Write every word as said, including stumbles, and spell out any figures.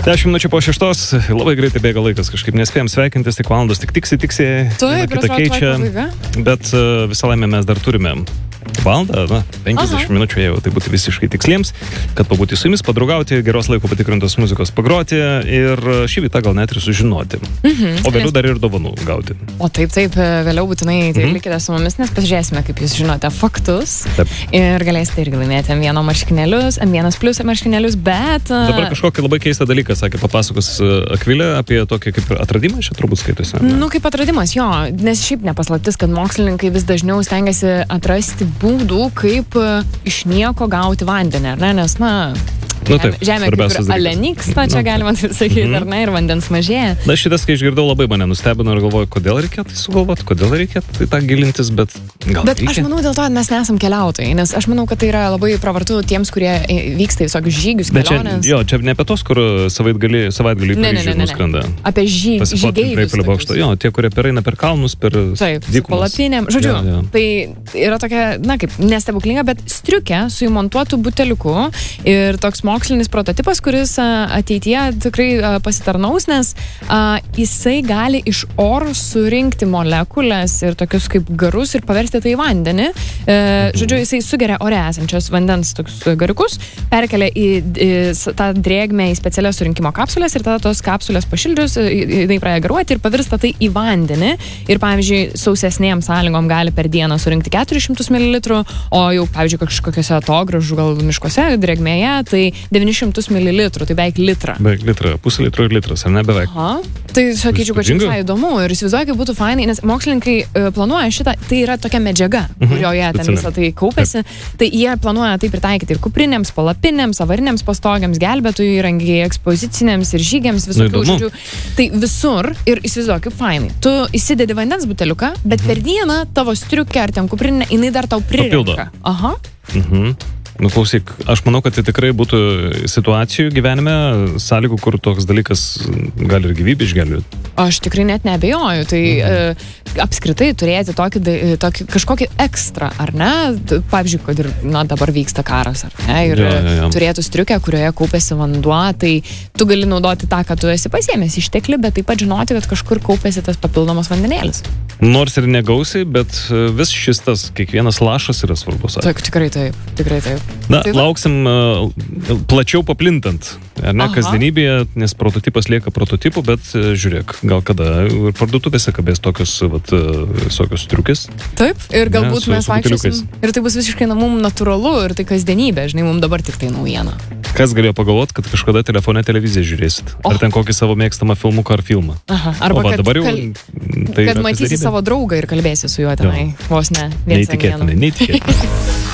Dešimt minučių po šeštos, labai greitai bėga laikas, kažkaip nespėjom sveikintis, tik valandos tik tiksi, tiksi, Taip, kitą keičia, bet uh, visą laimę mes dar turime valandą, na, penkiasdešimt minučių, jeigu tai būtų visiškai tiksliems, kad pabūti su jumis, padraugauti, geros laiko patikrintos muzikos pagroti ir šį vietą gal net ir sužinoti. Mhm, o vėliau dar ir dovanų gauti. O taip, taip, vėliau būtinai tai mhm. likite su mumis, nes pasižiūrėsime, kaip jūs žinote faktus. Taip. Ir galėsite irgi laimėti M vienas marškinėlius, M vienas plus marškinėlius, bet... Dabar kažkokį labai keistą dalyką, sakė, papasakos Akvilė apie tokį kaip atradimą, čia turbūt skaitosi. Nu, kaip atradimas, jo, nes šiaip nepaslaptis, kad mokslininkai vis dažniau stengiasi atrasti būdų, kaip iš nieko gauti vandenį, ar ne, nes, na, nu, taip, žemė kaip ir alenyksta, čia nu, galima taip sakyti, mm-hmm. ar ne, ir vandens mažėja. Na, šitas, kai išgirdau, labai mane nustebino ir galvoju, kodėl reikėtų tai sugalvoti, kodėl reikėtų tai tą gilintis, bet gal Bet reikia? Aš manau, dėl to, kad mes nesam keliautojai, nes aš manau, kad tai yra labai pravartu tiems, kurie vyksta visokius žygius, keliones. Čia, jo, čia ne apie tos, kur savaitgalį, savaitgalį ne, ne, ne, ne, nuskrenda. Apie žy, žygeivius. Jo, tie, kurie pereina per kalnus, per Taip, su palapinėm. Žodžiu, jo, jo. Tai yra tokia, na kaip, nestebuklinga, bet striukė su įmontuotu buteliuku ir toks mokslinis prototipas, kuris ateityje tikrai pasitarnaus, nes a, jisai gali iš oro surinkti molekulės ir tokius kaip garus ir paversti tai į vandenį. E, žodžiu, jisai sugeria ore esančios vandens tokius gariukus, perkelia į, į tą drėgmę į specialias surinkimo kapsulės ir tada tos kapsulės pašildžius, jinai pradeda garuoti ir pavirsta tai į vandenį. Ir, pavyzdžiui, sausesnėm sąlygom gali per dieną surinkti keturis šimtus mililitrų, o jau, pavyzdžiui, kažkokiuose atogražų gal miškuose, drėgmėje, tai devynis šimtus mililitrų, tai beveik litrą. Beveik litrą, pusę litro ir litras, ar ne beveik? Aha. Tai sakyčiau, kad čia visai įdomu ir įsivaizduoju, kaip būtų fainai, nes mokslininkai uh, planuoja šitą, tai yra tokia medžiaga, mhm, kurioje ten visą tai kaupėsi, tai jie planuoja tai pritaikyti ir kuprinėms, palapinėms, avarinėms pastogiams, gelbėtojų įrangiai, ekspoziciniams ir žygiams, visokių nu, žodžių. Tai visur ir įsivaizduoju, kaip fainai. Tu įsidedi vandens buteliuką, bet mhm. per dieną tavo striukė ar ten kuprinė, jinai dar tau prirenka. Aha. Mhm. Nu, klausyk, aš manau, kad tai tikrai būtų situacijų gyvenime, sąlygų, kur toks dalykas gali ir gyvybę išgelbėti. Aš tikrai net neabejoju. Tai mhm. e, apskritai turėti tokį, tokį kažkokį ekstra, ar ne? Pavyzdžiui, kad ir na, dabar vyksta karas, ar ne? Ir ja, ja, ja. turėtų striukę, kurioje kaupėsi vanduo, tai tu gali naudoti tą, ką tu esi pasiėmęs išteklį, bet taip pat žinoti, kad kažkur kaupėsi tas papildomas vandenėlis. Nors ir negausiai, bet vis šis tas, kiekvienas lašas yra svarbus. Taip, tikrai taip, tikrai taip. Na, tai lauksim uh, plačiau paplintant, ar ne, Aha. kasdienybėje, nes prototipas lieka prototipu, bet uh, žiūrėk, gal kada ir parduotuvėse kabės tokios, vat, visokios striukės. Taip, ir galbūt ne, mes vaikščiosim. Ir tai bus visiškai na, mum natūralu ir tai kasdienybė, žinai, mum dabar tik tai naujiena. Kas galėjo pagalvoti, kad kažkada telefone televiziją žiūrėsit? Oh. Ar ten kokį savo mėgstamą filmuką ar filmą? Aha, arba o va, kad, dabar jau, kal... tai kad matysi savo draugą ir kalbėsi su juo tenai, vos ne. Neįtikėtinai, neįtikėtinai.